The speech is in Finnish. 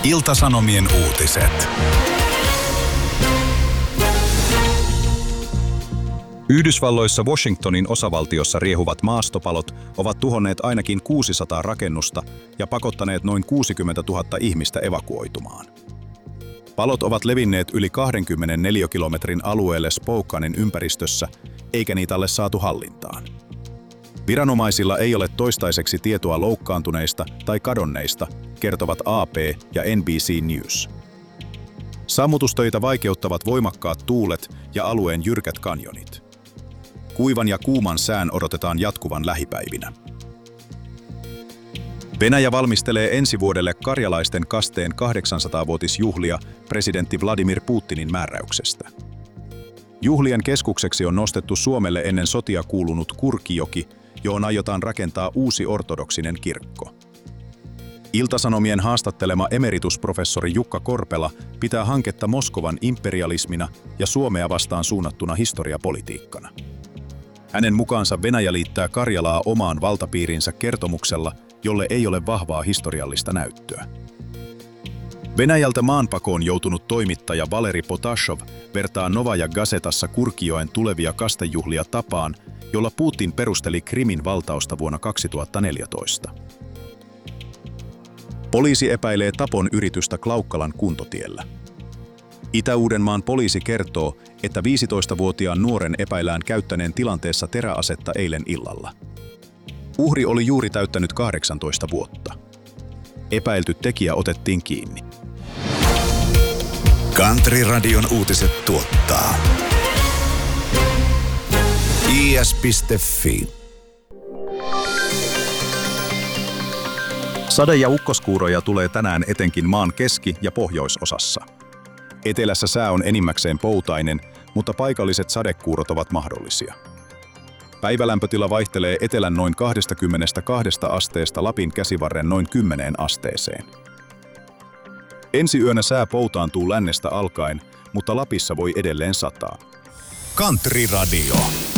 Ilta-Sanomien uutiset. Yhdysvalloissa Washingtonin osavaltiossa riehuvat maastopalot ovat tuhonneet ainakin 600 rakennusta ja pakottaneet noin 60 000 ihmistä evakuoitumaan. Palot ovat levinneet yli 20 neliökilometrin alueelle Spokanen ympäristössä, eikä niitä ole saatu hallintaan. Viranomaisilla ei ole toistaiseksi tietoa loukkaantuneista tai kadonneista, kertovat AP ja NBC News. Sammutustöitä vaikeuttavat voimakkaat tuulet ja alueen jyrkät kanjonit. Kuivan ja kuuman sään odotetaan jatkuvan lähipäivinä. Venäjä valmistelee ensi vuodelle karjalaisten kasteen 800-vuotisjuhlia presidentti Vladimir Putinin määräyksestä. Juhlien keskukseksi on nostettu Suomelle ennen sotia kuulunut Kurkijoki, johon aiotaan rakentaa uusi ortodoksinen kirkko. Ilta-Sanomien haastattelema emeritusprofessori Jukka Korpela pitää hanketta Moskovan imperialismina ja Suomea vastaan suunnattuna historiapolitiikkana. Hänen mukaansa Venäjä liittää Karjalaa omaan valtapiirinsä kertomuksella, jolle ei ole vahvaa historiallista näyttöä. Venäjältä maanpakoon joutunut toimittaja Valeri Potashov vertaa Novaja Gazetassa Kurkijoen tulevia kastejuhlia tapaan, jolla Putin perusteli Krimin valtausta vuonna 2014. Poliisi epäilee tapon yritystä Klaukkalan kuntotiellä. Itä-Uudenmaan poliisi kertoo, että 15-vuotiaan nuoren epäillään käyttäneen tilanteessa teräasetta eilen illalla. Uhri oli juuri täyttänyt 18 vuotta. Epäilty tekijä otettiin kiinni. Country-radion uutiset tuottaa is.fi. Sade- ja ukkoskuuroja tulee tänään etenkin maan keski- ja pohjoisosassa. Etelässä sää on enimmäkseen poutainen, mutta paikalliset sadekuurot ovat mahdollisia. Päivälämpötila vaihtelee etelän noin 22 asteesta Lapin käsivarren noin 10 asteeseen. Ensi yönä sää poutaantuu lännestä alkaen, mutta Lapissa voi edelleen sataa. Country Radio.